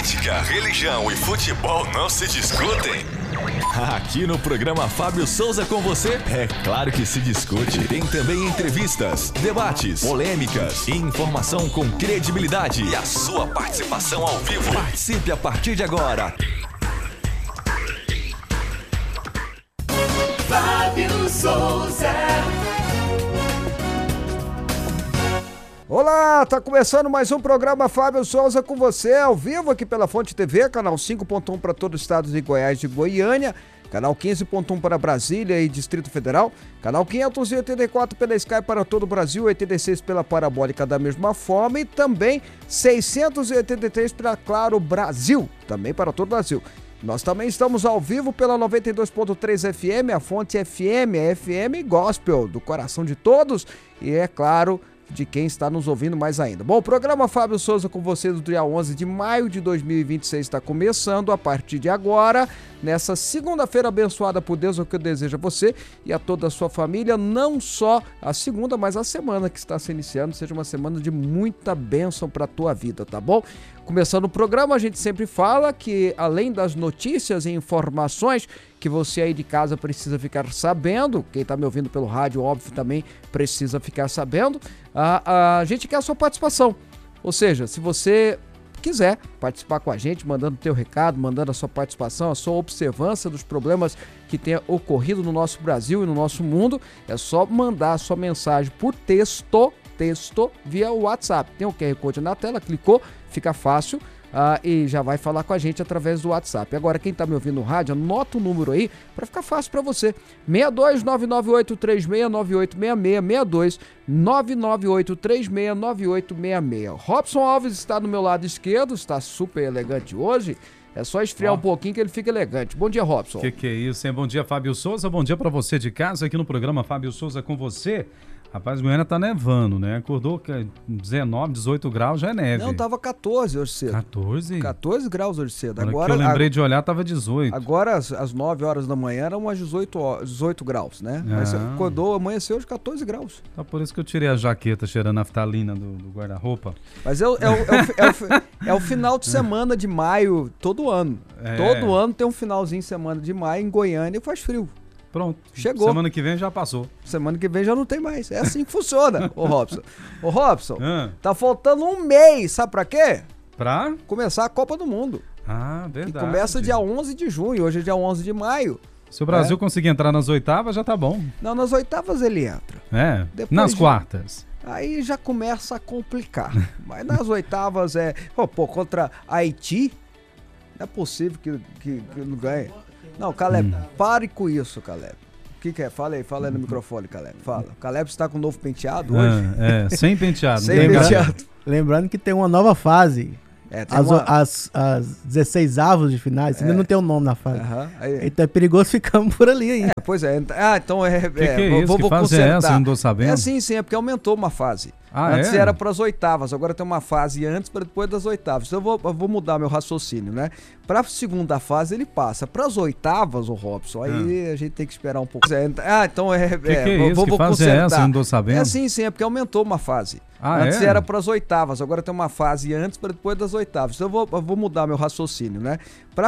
Política, religião e futebol não se discutem? Aqui no programa Fábio Souza com você, é claro que se discute. Tem também entrevistas, debates, polêmicas, informação com credibilidade e a sua participação ao vivo. Participe a partir de agora. Fábio Souza. Olá, tá começando mais um programa Fábio Souza com você, ao vivo aqui pela Fonte TV, canal 5.1 para todo o estado de Goiás e Goiânia, canal 15.1 para Brasília e Distrito Federal, canal 584 pela Sky para todo o Brasil, 86 pela Parabólica da mesma forma e também 683 pela Claro Brasil, também para todo o Brasil. Nós também estamos ao vivo pela 92.3 FM, a Fonte FM, a FM Gospel, do coração de todos e, é claro, de quem está nos ouvindo mais ainda. Bom, o programa Fábio Souza com você do dia 11 de maio de 2026 está começando a partir de agora, nessa segunda-feira abençoada por Deus, o que eu desejo a você e a toda a sua família, não só a segunda, mas a semana que está se iniciando, seja uma semana de muita bênção para a tua vida, tá bom? Começando o programa, a gente sempre fala que, além das notícias e informações que você aí de casa precisa ficar sabendo, quem está me ouvindo pelo rádio, óbvio, também precisa ficar sabendo, a gente quer a sua participação. Ou seja, se você quiser participar com a gente, mandando o teu recado, mandando a sua participação, a sua observância dos problemas que tenha ocorrido no nosso Brasil e no nosso mundo, é só mandar a sua mensagem por texto via WhatsApp. Tem o QR Code na tela, clicou, fica fácil e já vai falar com a gente através do WhatsApp. Agora, quem está me ouvindo no rádio, anota o número aí para ficar fácil para você. 62998369866, 62998369866. Robson Alves está do meu lado esquerdo, está super elegante hoje. É só esfriar um pouquinho que ele fica elegante. Bom dia, Robson. Que é isso, hein? Bom dia, Fábio Souza. Bom dia para você de casa aqui no programa Fábio Souza com você. Rapaz, Goiânia tá nevando, né? Acordou 19, 18 graus, já é neve. Não, tava 14 hoje cedo. 14? 14 graus hoje cedo. Agora eu lembrei de olhar, tava 18. Agora, às 9 horas da manhã, eram umas 18 graus, né? Mas acordou, amanheceu hoje 14 graus. Tá por isso que eu tirei a jaqueta cheirando a naftalina do guarda-roupa. Mas é o final de semana de maio, todo ano. Todo ano tem um finalzinho de semana de maio em Goiânia e faz frio. Pronto. Chegou. Semana que vem já passou. Semana que vem já não tem mais. É assim que funciona, ô Robson. Ô Robson, tá faltando um mês, sabe pra quê? Pra? Começar a Copa do Mundo. Ah, verdade. E começa dia 11 de junho, hoje é dia 11 de maio. Se o Brasil conseguir entrar nas oitavas, já tá bom. Não, nas oitavas ele entra. Nas quartas. Aí já começa a complicar. Mas nas oitavas contra Haiti, não é possível que não ganhe. Não, Caleb, pare com isso, Caleb. O que é? Fala aí no microfone, Caleb. Fala. O Caleb está com um novo penteado hoje? Sem penteado. Sem penteado. Lembrando que tem uma nova fase. As 16 avos de finais, ainda não tem um nome na fase. Então é perigoso ficarmos por ali ainda. Pois é. Então vou consertar. Essa? Não tô sabendo. Sim, é porque aumentou uma fase. Antes era para as oitavas, agora tem uma fase antes para depois das oitavas. Então eu vou mudar meu raciocínio, né? Para a segunda fase ele passa. Para as oitavas, o Robson, aí a gente tem que esperar um pouco. Então vou consertar. Essa? Não tô sabendo. Sim, é porque aumentou uma fase. Antes era para as oitavas, agora tem uma fase antes para depois das oitavas. Então eu vou mudar meu raciocínio, né?